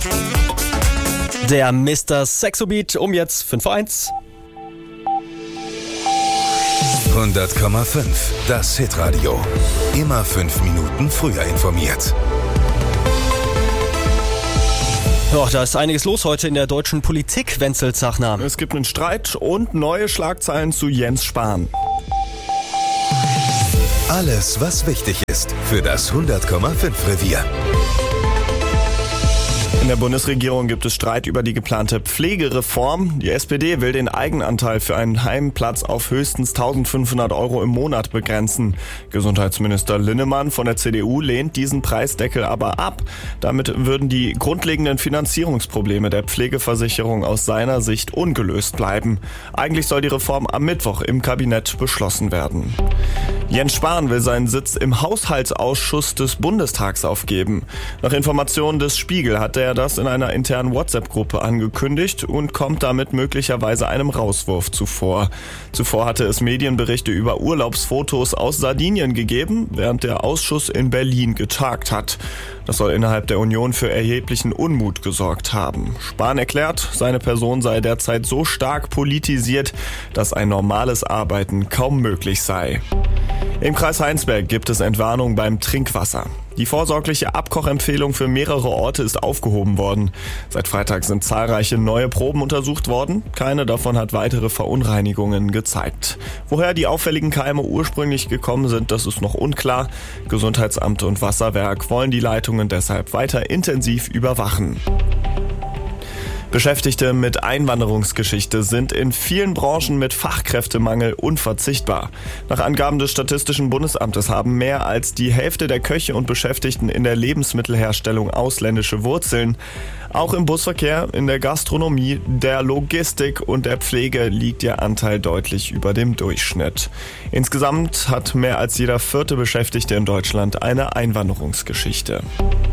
Der Mr. Sexobeat um jetzt 5:01. 100,5. Das Hitradio. Immer 5 Minuten früher informiert. Ja, da ist einiges los heute in der deutschen Politik, Wenzel Zachner. Es gibt einen Streit und neue Schlagzeilen zu Jens Spahn. Alles, was wichtig ist für das 100,5 Revier. In der Bundesregierung gibt es Streit über die geplante Pflegereform. Die SPD will den Eigenanteil für einen Heimplatz auf höchstens 1.500 € im Monat begrenzen. Gesundheitsminister Linnemann von der CDU lehnt diesen Preisdeckel aber ab. Damit würden die grundlegenden Finanzierungsprobleme der Pflegeversicherung aus seiner Sicht ungelöst bleiben. Eigentlich soll die Reform am Mittwoch im Kabinett beschlossen werden. Jens Spahn will seinen Sitz im Haushaltsausschuss des Bundestags aufgeben. Nach Informationen des Spiegel hat er das in einer internen WhatsApp-Gruppe angekündigt und kommt damit möglicherweise einem Rauswurf zuvor. Zuvor hatte es Medienberichte über Urlaubsfotos aus Sardinien gegeben, während der Ausschuss in Berlin getagt hat. Das soll innerhalb der Union für erheblichen Unmut gesorgt haben. Spahn erklärt, seine Person sei derzeit so stark politisiert, dass ein normales Arbeiten kaum möglich sei. Im Kreis Heinsberg gibt es Entwarnung beim Trinkwasser. Die vorsorgliche Abkochempfehlung für mehrere Orte ist aufgehoben worden. Seit Freitag sind zahlreiche neue Proben untersucht worden. Keine davon hat weitere Verunreinigungen gezeigt. Woher die auffälligen Keime ursprünglich gekommen sind, das ist noch unklar. Gesundheitsamt und Wasserwerk wollen die Leitungen deshalb weiter intensiv überwachen. Beschäftigte mit Einwanderungsgeschichte sind in vielen Branchen mit Fachkräftemangel unverzichtbar. Nach Angaben des Statistischen Bundesamtes haben mehr als die Hälfte der Köche und Beschäftigten in der Lebensmittelherstellung ausländische Wurzeln. Auch im Busverkehr, in der Gastronomie, der Logistik und der Pflege liegt ihr Anteil deutlich über dem Durchschnitt. Insgesamt hat mehr als jeder 4. Beschäftigte in Deutschland eine Einwanderungsgeschichte.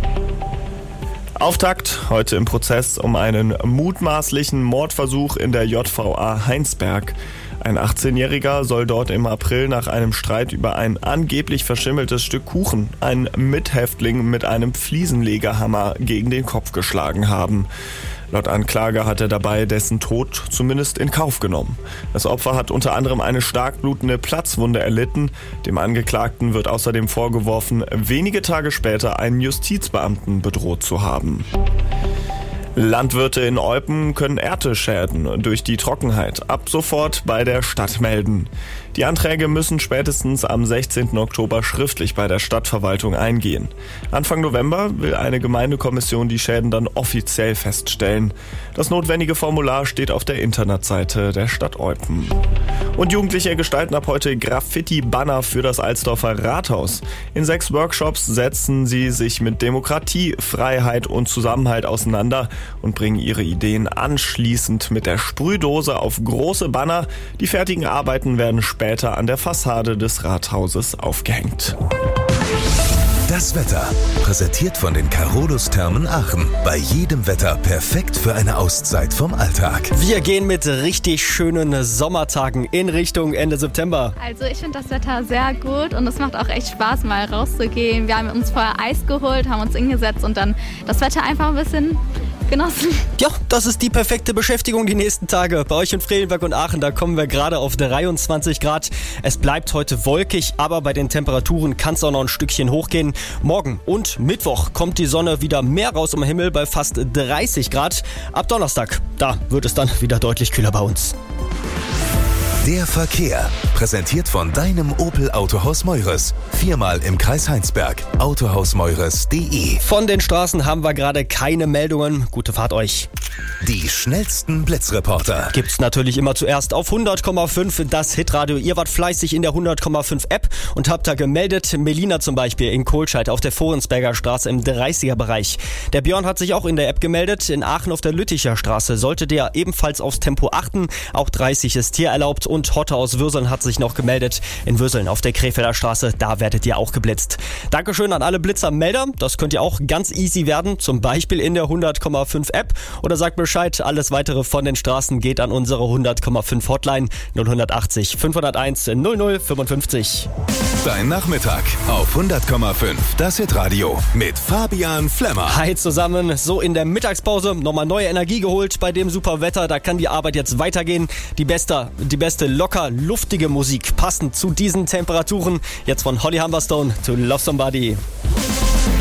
Auftakt heute im Prozess um einen mutmaßlichen Mordversuch in der JVA Heinsberg. Ein 18-Jähriger soll dort im April nach einem Streit über ein angeblich verschimmeltes Stück Kuchen einen Mithäftling mit einem Fliesenlegerhammer gegen den Kopf geschlagen haben. Laut Anklage hat er dabei dessen Tod zumindest in Kauf genommen. Das Opfer hat unter anderem eine stark blutende Platzwunde erlitten. Dem Angeklagten wird außerdem vorgeworfen, wenige Tage später einen Justizbeamten bedroht zu haben. Landwirte in Eupen können Ernteschäden durch die Trockenheit ab sofort bei der Stadt melden. Die Anträge müssen spätestens am 16. Oktober schriftlich bei der Stadtverwaltung eingehen. Anfang November will eine Gemeindekommission die Schäden dann offiziell feststellen. Das notwendige Formular steht auf der Internetseite der Stadt Eupen. Und Jugendliche gestalten ab heute Graffiti-Banner für das Alsdorfer Rathaus. In 6 Workshops setzen sie sich mit Demokratie, Freiheit und Zusammenhalt auseinander und bringen ihre Ideen anschließend mit der Sprühdose auf große Banner. Die fertigen Arbeiten werden später an der Fassade des Rathauses aufgehängt. Das Wetter, präsentiert von den Carolus-Thermen Aachen. Bei jedem Wetter perfekt für eine Auszeit vom Alltag. Wir gehen mit richtig schönen Sommertagen in Richtung Ende September. Also ich finde das Wetter sehr gut und es macht auch echt Spaß, mal rauszugehen. Wir haben uns vorher Eis geholt, haben uns hingesetzt und dann das Wetter einfach ein bisschen genossen. Ja, das ist die perfekte Beschäftigung die nächsten Tage. Bei euch in Fredenberg und Aachen, da kommen wir gerade auf 23 Grad. Es bleibt heute wolkig, aber bei den Temperaturen kann es auch noch ein Stückchen hochgehen. Morgen und Mittwoch kommt die Sonne wieder mehr raus am Himmel bei fast 30 Grad. Ab Donnerstag, da wird es dann wieder deutlich kühler bei uns. Der Verkehr, präsentiert von deinem Opel Autohaus Meures. 4-mal im Kreis Heinsberg. Autohausmeures.de. Von den Straßen haben wir gerade keine Meldungen. Gute Fahrt euch. Die schnellsten Blitzreporter Gibt's natürlich immer zuerst auf 100,5 das Hitradio. Ihr wart fleißig in der 100,5 App und habt da gemeldet. Melina zum Beispiel in Kohlscheid auf der Forensberger Straße im 30er-Bereich. Der Björn hat sich auch in der App gemeldet. In Aachen auf der Lütticher Straße solltet ihr ebenfalls aufs Tempo achten. Auch 30 ist hier erlaubt. Und Hotte aus Würseln hat sich noch gemeldet. In Würseln auf der Krefelder Straße, da werdet ihr auch geblitzt. Dankeschön an alle Blitzermelder. Das könnt ihr auch ganz easy werden. Zum Beispiel in der 100,5 App. Oder sagt Bescheid Bescheid. Alles weitere von den Straßen geht an unsere 100,5 Hotline 0180 501 0055. Dein Nachmittag auf 100,5. Das Hitradio mit Fabian Flemmer. Hi zusammen, so in der Mittagspause nochmal neue Energie geholt bei dem super Wetter. Da kann die Arbeit jetzt weitergehen. Die beste locker luftige Musik passend zu diesen Temperaturen. Jetzt von Holly Humberstone to Love Somebody.